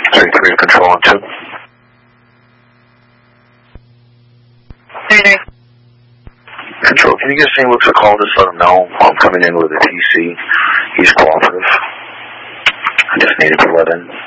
3-3 control on 2. 3-3. Control, can you give St. Luke's a call? Just let him know I'm coming in with a TC. He's cooperative. I just needed to let in.